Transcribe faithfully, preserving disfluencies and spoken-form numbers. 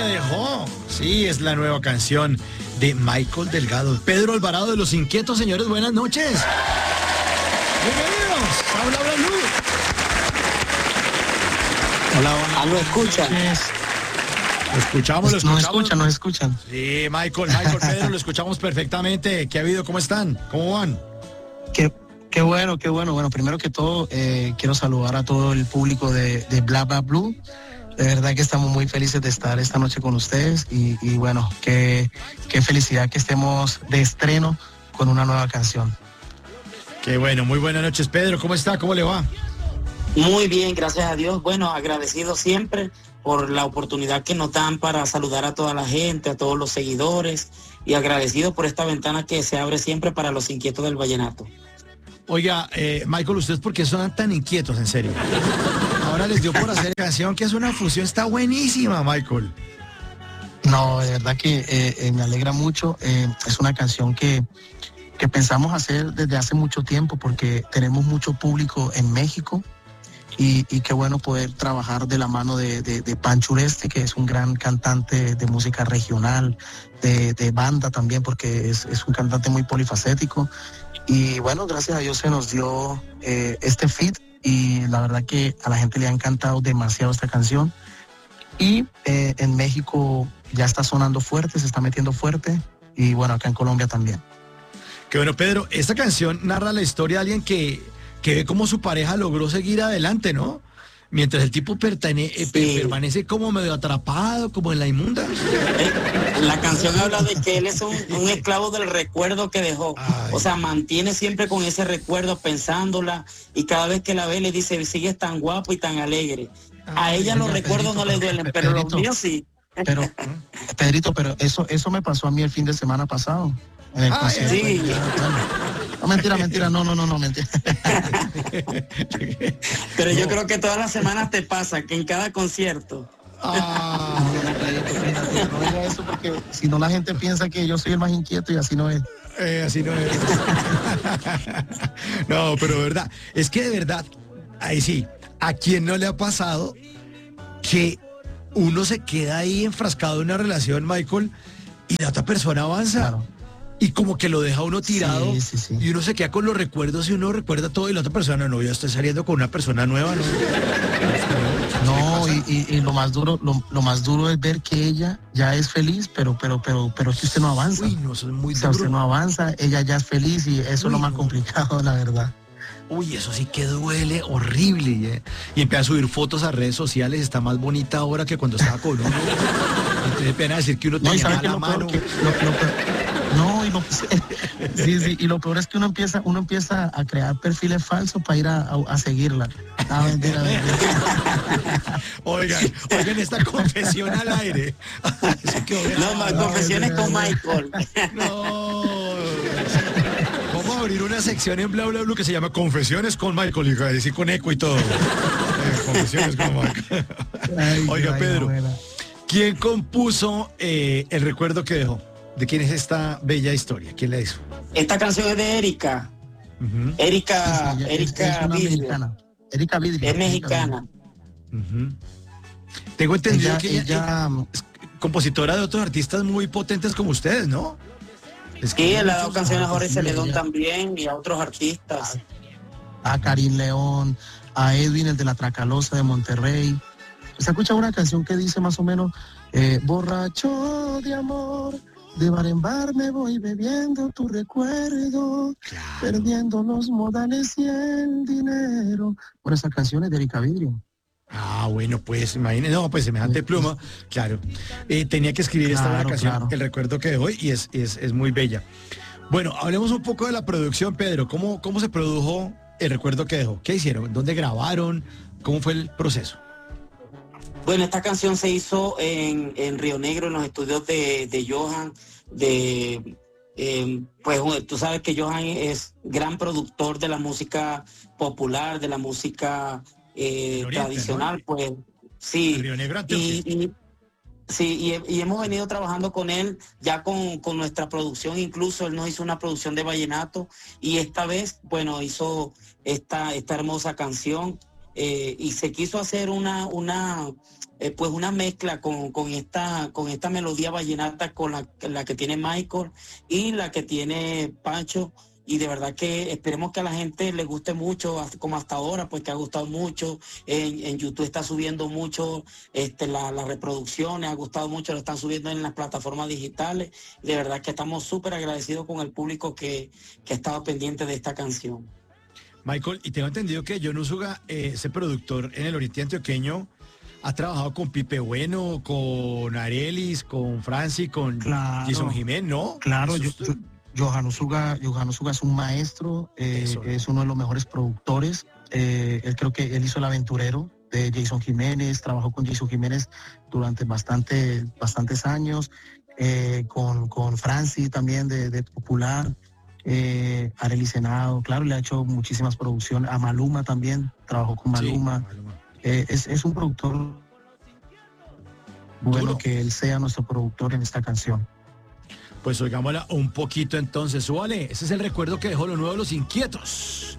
dejó. Sí, es la nueva canción de Michael Delgado. Pedro Alvarado de Los Inquietos, señores, buenas noches. Bienvenidos. Habla, habla, Blue. Hola, hola. ¿Lo escuchan? Lo escuchamos, lo escuchamos. Nos escuchan, nos escuchan. Sí, Michael, Michael, Pedro, lo escuchamos perfectamente. ¿Qué ha habido? ¿Cómo están? ¿Cómo van? Qué, qué bueno, qué bueno. Bueno, primero que todo, eh, quiero saludar a todo el público de, de Bla Bla Blue. De verdad que estamos muy felices de estar esta noche con ustedes y, y bueno, qué, qué felicidad que estemos de estreno con una nueva canción. Qué bueno, muy buenas noches, Pedro. ¿Cómo está? ¿Cómo le va? Muy bien, gracias a Dios. Bueno, agradecido siempre por la oportunidad que nos dan para saludar a toda la gente, a todos los seguidores y agradecido por esta ventana que se abre siempre para los inquietos del vallenato. Oiga, eh, Michael, ¿ustedes por qué son tan inquietos, en serio? Ahora les dio por hacer canción que es una fusión, está buenísima, Michael. No, de verdad que eh, eh, me alegra mucho. Eh, es una canción que, que pensamos hacer desde hace mucho tiempo porque tenemos mucho público en México y, y qué bueno poder trabajar de la mano de, de, de Pancho Uresti, que es un gran cantante de música regional, de, de banda también, porque es, es un cantante muy polifacético. Y bueno, gracias a Dios se nos dio eh, este feat y la verdad que a la gente le ha encantado demasiado esta canción. Y eh, en México ya está sonando fuerte, se está metiendo fuerte y bueno, acá en Colombia también. Qué bueno, Pedro, esta canción narra la historia de alguien que, que ve cómo su pareja logró seguir adelante, ¿no? Mientras el tipo pertene, sí. eh, permanece como medio atrapado, como en la inmunda. La canción habla de que él es un, un esclavo del recuerdo que dejó. Ay. O sea, mantiene siempre con ese recuerdo, pensándola, y cada vez que la ve le dice, sigues tan guapo y tan alegre. A Ay, ella los Pedrito, recuerdos no le duelen, pero Pedrito, los míos sí. Pero, Pedrito, pero eso, eso me pasó a mí el fin de semana pasado. En el Ay, sí. No, mentira, mentira, no, no, no, no, mentira. Pero yo creo que todas las semanas te pasa, que en cada concierto. Ah, no, no diga eso porque si no la gente piensa que yo soy el más inquieto y así no es. Eh, así no es. No, pero de verdad, es que de verdad, ahí sí, ¿a quién no le ha pasado que uno se queda ahí enfrascado en una relación, Michael, y la otra persona avanza? Claro. Y como que lo deja uno tirado, sí, sí, sí. Y uno se queda con los recuerdos y uno recuerda todo y la otra persona, no, yo estoy saliendo con una persona nueva, ¿no? No, y, y, y lo más duro, lo, lo más duro es ver que ella ya es feliz, pero, pero, pero, pero es que usted no avanza. Uy, no, eso es muy duro. O sea, usted no avanza, ella ya es feliz y eso Uy, es lo más no. complicado, la verdad. Uy, eso sí que duele, horrible. ¿eh? Y empieza a subir fotos a redes sociales, está más bonita ahora que cuando estaba con uno. Y te pena decir que uno tenía no, la mano. Que, lo, lo, no, y lo, sí, sí, y lo peor es que uno empieza, uno empieza a crear perfiles falsos para ir a, a, a seguirla. Ah, mentira, mentira. Oigan, oigan esta confesión al aire. No, más no, confesiones con Michael. No. Vamos a abrir una sección en Bla Bla Blue que se llama Confesiones con Michael y decir con eco y todo. Eh, confesiones con Michael. Ay, Oiga, Pedro, ay, ¿quién compuso eh, el recuerdo que dejó? ¿De quién es esta bella historia? ¿Quién la hizo? Esta canción es de Erika. Uh-huh. Erika, sí, sí, Erika Vidrio. Erika Vidrio. Es mexicana. Uh-huh. Tengo entendido ella, que ella, ella es compositora de otros artistas muy potentes como ustedes, ¿no? Es que sí, él ha dado canciones a Jorge Celedón también y a otros artistas. A, a Karim León, a Edwin, el de la Tracalosa de Monterrey. ¿Se escucha una canción que dice más o menos, eh, borracho de amor, de bar en bar me voy bebiendo tu recuerdo, claro, perdiendo los modales y el dinero? Por esas canciones de Erika Vidrio. Ah, bueno, pues imagínese, no, pues semejante pluma, claro. Eh, tenía que escribir claro, esta canción, claro. El recuerdo que dejó, y es, es, es muy bella. Bueno, hablemos un poco de la producción, Pedro. ¿Cómo, cómo se produjo el recuerdo que dejó? ¿Qué hicieron? ¿Dónde grabaron? ¿Cómo fue el proceso? Bueno, esta canción se hizo en, en Río Negro, en los estudios de, de Johan, de eh, pues tú sabes que Johan es gran productor de la música popular, de la música eh, Oriente, tradicional, ¿no? Pues sí. Río Negro, y, y, sí, y, y hemos venido trabajando con él ya con, con nuestra producción, incluso él nos hizo una producción de vallenato y esta vez, bueno, hizo esta, esta hermosa canción. eh, y se quiso hacer una, una eh, pues una mezcla con, con, esta, con esta melodía vallenata con la, la que tiene Michael y la que tiene Pancho. Y de verdad que esperemos que a la gente le guste mucho, como hasta ahora, pues que ha gustado mucho. En, en YouTube está subiendo mucho este, la, las reproducciones, ha gustado mucho, lo están subiendo en las plataformas digitales. De verdad que estamos súper agradecidos con el público que, que ha estado pendiente de esta canción. Michael, y tengo entendido que John Usuga, eh, ese productor en el Oriente Antioqueño, ha trabajado con Pipe Bueno, con Arelis, con Franci, con Claro, Jason Jiménez, ¿no? Claro, yo, Eso yo, es- Johan Usuga, Johan Usuga es un maestro, eh, Eso. es uno de los mejores productores. Eh, él creo que él hizo El Aventurero de Jason Jiménez, trabajó con Jason Jiménez durante bastante, bastantes años, eh, con, con Franci también de, de Popular, eh, Arely Senado, claro, le ha hecho muchísimas producciones. A Maluma también, trabajó con Maluma. Sí, Maluma. Eh, es, es un productor bueno Duro. que él sea nuestro productor en esta canción. Pues oigámosla un poquito entonces, súbale. Ese es el recuerdo que dejó lo nuevo de Los Inquietos.